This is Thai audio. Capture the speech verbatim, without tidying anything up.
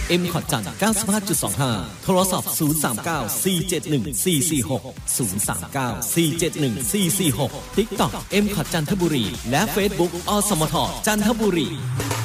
เอ็ม คอร์ด จันทร์ เก้าสิบห้าจุดสองห้า โทรศัพท์ ศูนย์ สาม เก้า สี่ เจ็ด หนึ่ง สี่ สี่ หก ศูนย์ สาม เก้า สี่ เจ็ด หนึ่ง สี่ สี่ หก ติ๊กต็อก เอ็ม คอร์ด จันทบุรีและ Facebook อสมทจันทบุรี